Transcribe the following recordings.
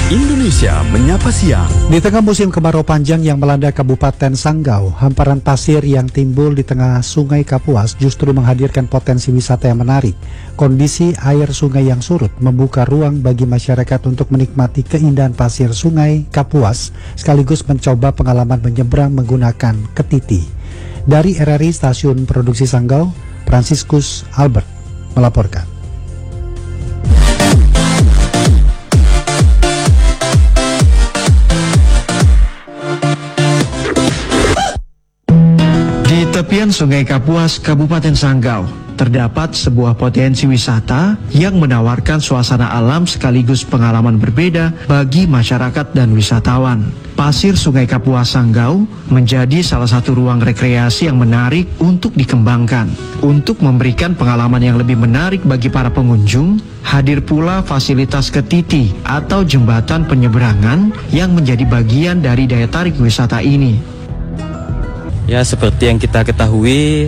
Indonesia Menyapa Siang. Di tengah musim kemarau panjang yang melanda Kabupaten Sanggau, hamparan pasir yang timbul di tengah Sungai Kapuas justru menghadirkan potensi wisata yang menarik. Kondisi air sungai yang surut membuka ruang bagi masyarakat untuk menikmati keindahan pasir Sungai Kapuas, sekaligus mencoba pengalaman menyeberang menggunakan ketiti. Dari RRI Stasiun Produksi Sanggau, Franciscus Albert melaporkan. Di tepian Sungai Kapuas, Kabupaten Sanggau, terdapat sebuah potensi wisata yang menawarkan suasana alam sekaligus pengalaman berbeda bagi masyarakat dan wisatawan. Pasir Sungai Kapuas Sanggau menjadi salah satu ruang rekreasi yang menarik untuk dikembangkan. Untuk memberikan pengalaman yang lebih menarik bagi para pengunjung, hadir pula fasilitas ketiti atau jembatan penyeberangan yang menjadi bagian dari daya tarik wisata ini. Ya, seperti yang kita ketahui,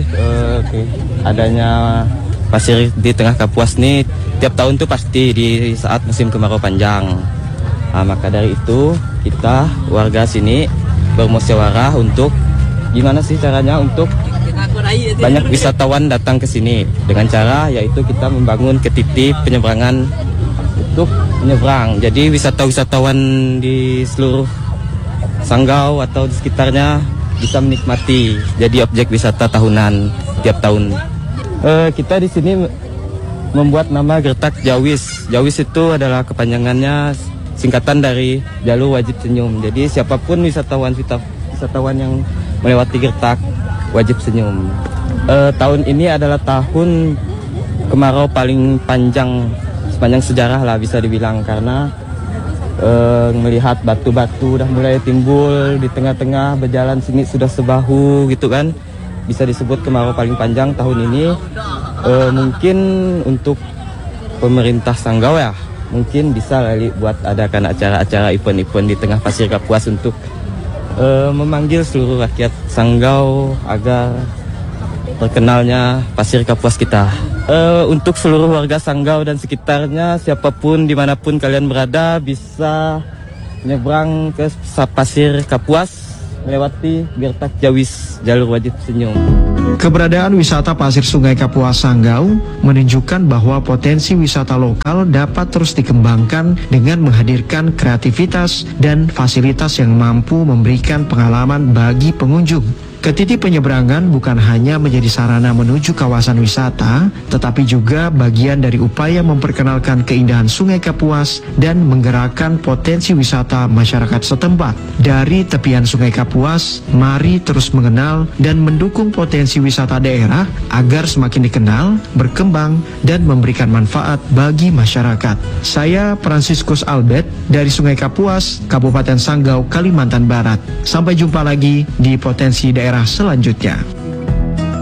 adanya pasir di tengah Kapuas nih tiap tahun tuh pasti di saat musim kemarau panjang. Nah, maka dari itu kita warga sini bermusyawarah untuk gimana sih caranya untuk banyak wisatawan datang ke sini dengan cara yaitu kita membangun ketiti penyeberangan untuk menyeberang. Jadi wisatawan di seluruh Sanggau atau di sekitarnya bisa menikmati jadi objek wisata tahunan tiap tahun. Kita di sini membuat nama Gertak Jawis. Jawis itu adalah kepanjangannya singkatan dari jalur wajib senyum. Jadi siapapun wisatawan yang melewati Gertak wajib senyum. Tahun ini adalah tahun kemarau paling panjang sepanjang sejarah lah bisa dibilang, karena melihat batu-batu udah mulai timbul di tengah-tengah berjalan sini sudah sebahu gitu kan, bisa disebut kemarau paling panjang tahun ini. Mungkin untuk pemerintah Sanggau ya mungkin bisa kali buat adakan acara-acara event-event di tengah pasir Kapuas untuk memanggil seluruh rakyat Sanggau agar terkenalnya pasir Kapuas kita. Untuk seluruh warga Sanggau dan sekitarnya, siapapun dimanapun kalian berada bisa nyebrang ke pasir Kapuas melewati Gertak Jawis, jalur wajib senyum. Keberadaan wisata pasir Sungai Kapuas Sanggau menunjukkan bahwa potensi wisata lokal dapat terus dikembangkan dengan menghadirkan kreativitas dan fasilitas yang mampu memberikan pengalaman bagi pengunjung. Ketiti penyeberangan bukan hanya menjadi sarana menuju kawasan wisata, tetapi juga bagian dari upaya memperkenalkan keindahan Sungai Kapuas dan menggerakkan potensi wisata masyarakat setempat. Dari tepian Sungai Kapuas, mari terus mengenal dan mendukung potensi wisata daerah agar semakin dikenal, berkembang, dan memberikan manfaat bagi masyarakat. Saya Franciscus Albert dari Sungai Kapuas, Kabupaten Sanggau, Kalimantan Barat. Sampai jumpa lagi di potensi daerah selanjutnya.